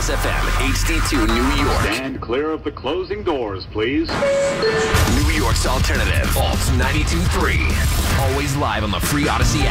Sirius XM HD2 New York. Stand clear of the closing doors, please. New York's alternative, Alt 92.3. Always live on the free Odyssey app.